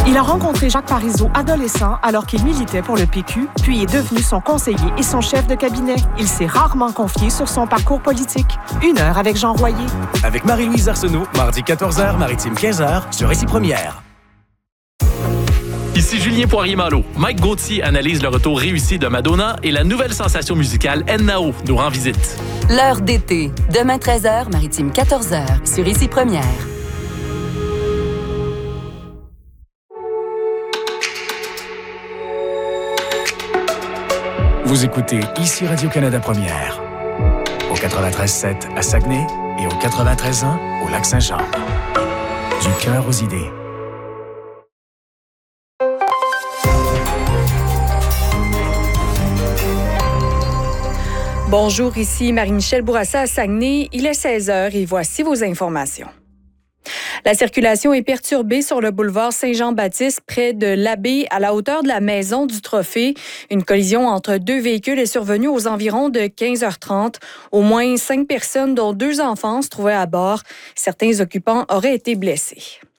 Il a rencontré Jacques Parizeau adolescent alors qu'il militait pour le PQ, puis est devenu son conseiller et son chef de cabinet. Il s'est rarement confié sur son parcours politique. 1 heure avec Jean Royer. Avec Marie-Louise Arsenault, mardi 14h, Maritime 15h, sur Ici Première. Ici Julien Poirier-Malo. Mike Gauthier analyse le retour réussi de Madonna et la nouvelle sensation musicale N.A.O. nous rend visite. L'heure d'été. Demain 13h, Maritime 14h, sur Ici Première. Vous écoutez Ici Radio-Canada Première. Au 93.7 à Saguenay et au 93.1 au Lac-Saint-Jean. Du cœur aux idées. Bonjour, ici Marie-Michel Bourassa à Saguenay. Il est 16h et voici vos informations. La circulation est perturbée sur le boulevard Saint-Jean-Baptiste près de l'Abbé à la hauteur de la Maison du Trophée. Une collision entre 2 véhicules est survenue aux environs de 15h30. Au moins 5 personnes, dont 2 enfants, se trouvaient à bord. Certains occupants auraient été blessés.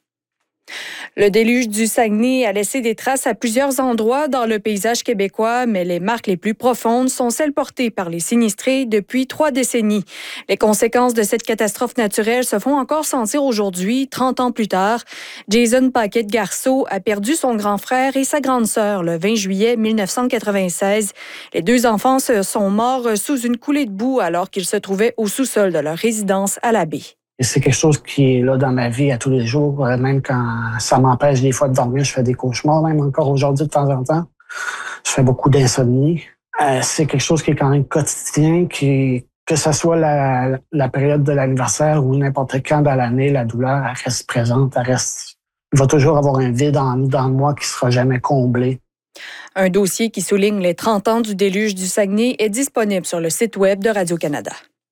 Le déluge du Saguenay a laissé des traces à plusieurs endroits dans le paysage québécois, mais les marques les plus profondes sont celles portées par les sinistrés depuis 3 décennies. Les conséquences de cette catastrophe naturelle se font encore sentir aujourd'hui, 30 ans plus tard. Jason Paquette-Garceau a perdu son grand frère et sa grande sœur le 20 juillet 1996. Les 2 enfants sont morts sous une coulée de boue alors qu'ils se trouvaient au sous-sol de leur résidence à la baie. Et c'est quelque chose qui est là dans ma vie à tous les jours. Même quand ça m'empêche des fois de dormir, je fais des cauchemars, même encore aujourd'hui de temps en temps. Je fais beaucoup d'insomnie. C'est quelque chose qui est quand même quotidien, que ce soit la période de l'anniversaire ou n'importe quand dans l'année, la douleur elle reste présente, il va toujours avoir un vide dans moi qui sera jamais comblé. Un dossier qui souligne les 30 ans du déluge du Saguenay est disponible sur le site web de Radio-Canada.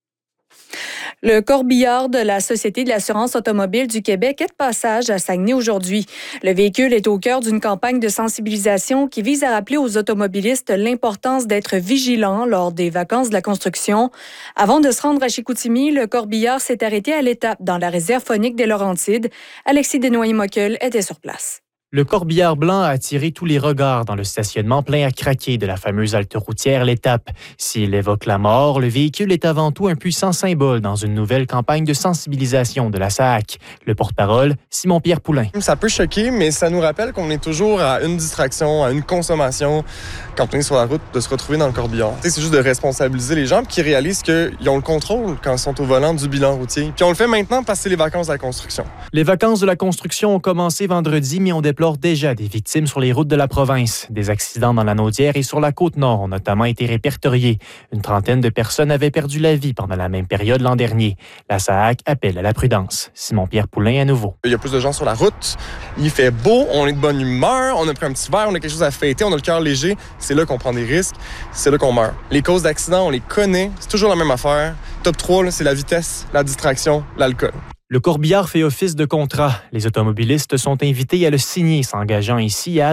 Le corbillard de la Société de l'assurance automobile du Québec est de passage à Saguenay aujourd'hui. Le véhicule est au cœur d'une campagne de sensibilisation qui vise à rappeler aux automobilistes l'importance d'être vigilants lors des vacances de la construction. Avant de se rendre à Chicoutimi, le corbillard s'est arrêté à l'étape dans la réserve faunique des Laurentides. Alexis Desnoyers-Mockel était sur place. Le corbillard blanc a attiré tous les regards dans le stationnement plein à craquer de la fameuse halte routière L'Étape. S'il évoque la mort, le véhicule est avant tout un puissant symbole dans une nouvelle campagne de sensibilisation de la SAAQ. Le porte-parole, Simon-Pierre Poulain. Ça peut choquer, mais ça nous rappelle qu'on est toujours à une distraction, à une consommation quand on est sur la route, de se retrouver dans le corbillard. C'est juste de responsabiliser les gens qui réalisent qu'ils ont le contrôle quand ils sont au volant du bilan routier. Puis on le fait maintenant parce que c'est les vacances de la construction. Les vacances de la construction ont commencé vendredi, mais on déplore déjà des victimes sur les routes de la province. Des accidents dans la Naudière et sur la Côte-Nord ont notamment été répertoriés. Une trentaine de personnes avaient perdu la vie pendant la même période l'an dernier. La SAAQ appelle à la prudence. Simon-Pierre Poulain à nouveau. Il y a plus de gens sur la route. Il fait beau, on est de bonne humeur, on a pris un petit verre, on a quelque chose à fêter, on a le cœur léger. C'est là qu'on prend des risques, c'est là qu'on meurt. Les causes d'accidents, on les connaît, c'est toujours la même affaire. Top 3, c'est la vitesse, la distraction, l'alcool. Le corbillard fait office de contrat. Les automobilistes sont invités à le signer, s'engageant ici à